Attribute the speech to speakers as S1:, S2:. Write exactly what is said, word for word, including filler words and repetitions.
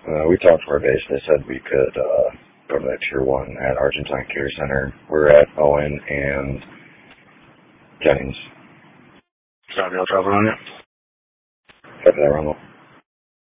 S1: Uh, we talked to our base. They said we could uh, go to that tier one at Argentine Care Center. We're at Owen and Jennings.
S2: Copy, I'll drop it on you.
S1: Copy that, Rumble.